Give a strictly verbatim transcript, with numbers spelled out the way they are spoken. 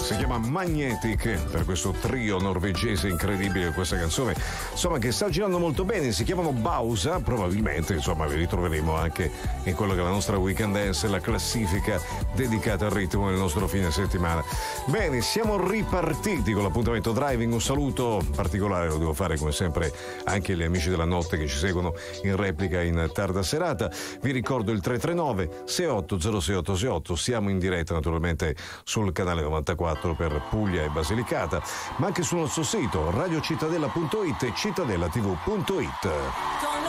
si chiama Magnetic, per questo trio norvegese incredibile questa canzone, insomma, che sta girando molto bene. Si chiamano Bausa, probabilmente insomma vi ritroveremo anche in quello che è la nostra Weekend Dance, la classifica dedicata al ritmo del nostro fine settimana. Bene, siamo ripartiti con l'appuntamento Driving. Un saluto particolare lo devo fare come sempre anche agli amici della notte che ci seguono in replica in tarda serata. Vi ricordo il tre tre nove sei otto zero sei otto sei otto, siamo in diretta naturalmente sul canale novantaquattro per Puglia e Basilicata, ma anche sul nostro sito radiocittadella punto it e cittadella tv punto it.